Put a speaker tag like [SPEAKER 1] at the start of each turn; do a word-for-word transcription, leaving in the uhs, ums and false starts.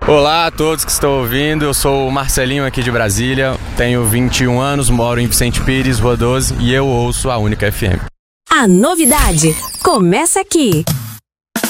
[SPEAKER 1] Olá a todos que estão ouvindo, eu sou o Marcelinho aqui de Brasília, tenho vinte e um anos, moro em Vicente Pires, Rua doze, e eu ouço a Única F M.
[SPEAKER 2] A novidade começa aqui.